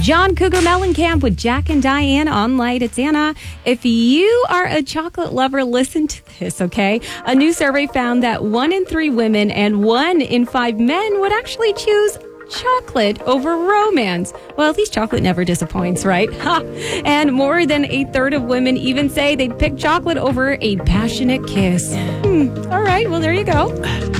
John Cougar Mellencamp with Jack and Diane on Light. It's Anna. If you are a chocolate lover, listen to this, okay? A new survey found that 1 in 3 women and 1 in 5 men would actually choose chocolate over romance. Well, at least chocolate never disappoints, right? Ha! And more than a third of women even say they'd pick chocolate over a passionate kiss. All right, well, there you go.